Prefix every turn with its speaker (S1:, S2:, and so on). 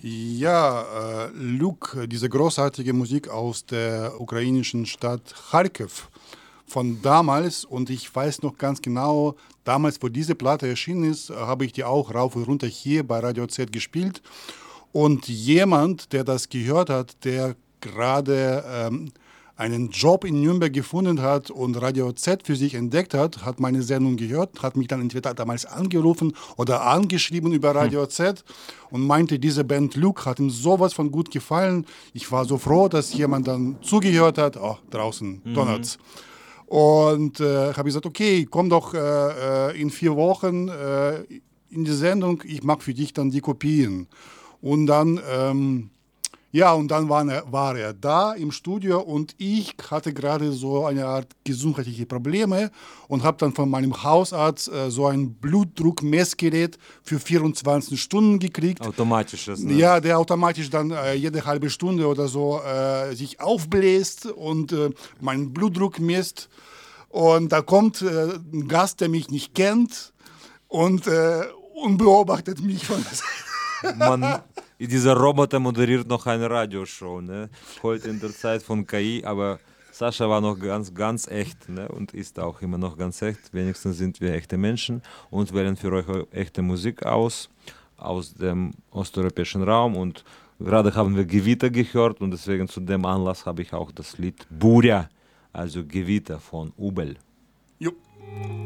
S1: Ja, Luke, diese großartige Musik aus der ukrainischen Stadt Charkiw von damals und ich weiß noch ganz genau, damals, wo diese Platte erschienen ist, habe ich die auch rauf und runter hier bei Radio Z gespielt und jemand, der das gehört hat, der gerade einen Job in Nürnberg gefunden hat und Radio Z für sich entdeckt hat, hat meine Sendung gehört, hat mich dann entweder damals angerufen oder angeschrieben über Radio Z und meinte, diese Band Luke hat ihm sowas von gut gefallen. Ich war so froh, dass jemand dann zugehört hat. Oh, draußen donnert's. Und habe gesagt, okay, komm doch in 4 Wochen in die Sendung, ich mache für dich dann die Kopien. Und dann war er da im Studio und ich hatte gerade so eine Art gesundheitliche Probleme und habe dann von meinem Hausarzt so ein Blutdruckmessgerät für 24 Stunden gekriegt.
S2: Automatisches, ne?
S1: Ja, der automatisch dann jede halbe Stunde oder so sich aufbläst und meinen Blutdruck misst. Und da kommt ein Gast, der mich nicht kennt und beobachtet mich von der Seite.
S2: Dieser Roboter moderiert noch eine Radioshow, ne? Heute in der Zeit von KI, aber Sascha war noch ganz, ganz echt, ne? Und ist auch immer noch ganz echt. Wenigstens sind wir echte Menschen und wählen für euch echte Musik aus dem osteuropäischen Raum. Und gerade haben wir Gewitter gehört und deswegen zu dem Anlass habe ich auch das Lied Burja, also Gewitter von Ubel.
S1: Jo.